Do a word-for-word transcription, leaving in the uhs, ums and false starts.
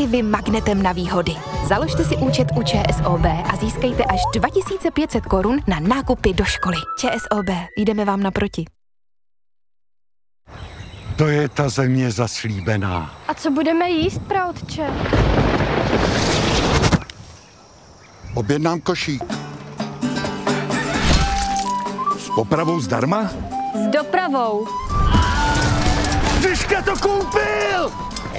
i vy magnetem na výhody. Založte si účet u ČSOB a získejte až dva tisíce pět set korun na nákupy do školy. ČSOB, jdeme vám naproti. To je ta země zaslíbená. A co budeme jíst, praotče? Objednám košík. S popravou zdarma? S dopravou. Tyška to koupil!